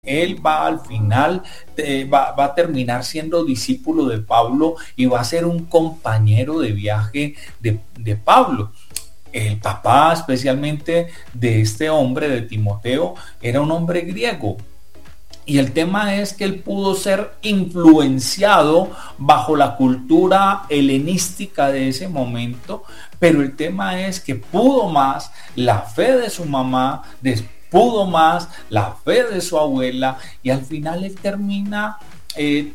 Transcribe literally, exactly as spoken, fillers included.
Él va al final, eh, va, va a terminar siendo discípulo de Pablo y va a ser un compañero de viaje de, de Pablo. El papá, especialmente de este hombre, de Timoteo, era un hombre griego. Y el tema es que él pudo ser influenciado bajo la cultura helenística de ese momento, pero el tema es que pudo más la fe de su mamá, pudo más la fe de su abuela, y al final él termina eh,